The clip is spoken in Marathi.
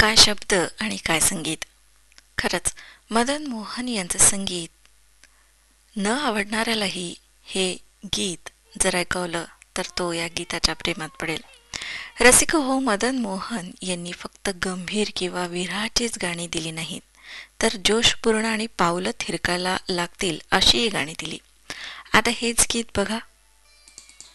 काय शब्द आणि काय संगीत. खरंच मदन मोहन यांचं संगीत न आवडणाऱ्यालाही हे गीत जर ऐकवलं तर तो या गीताच्या प्रेमात पडेल. रसिक हो, मदन मोहन यांनी फक्त गंभीर किंवा विरहाचीच गाणी दिली नाहीत, तर जोशपूर्ण आणि पावलं थिरकायला लागतील अशीही गाणी दिली. आता हेच गीत बघा,